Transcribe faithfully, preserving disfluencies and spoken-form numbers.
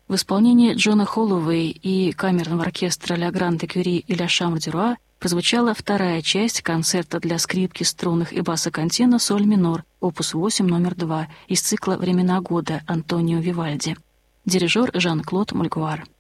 В исполнении Джона Холлоуэй и камерного оркестра «Ля Гранд-Экюри» и «Ля Шамбр-дю-Руа» прозвучала вторая часть концерта для скрипки, струнных и баса-контино «Соль минор», опус восемь, номер два, из цикла «Времена года» Антонио Вивальди. Дирижер Жан-Клод Мульгуар.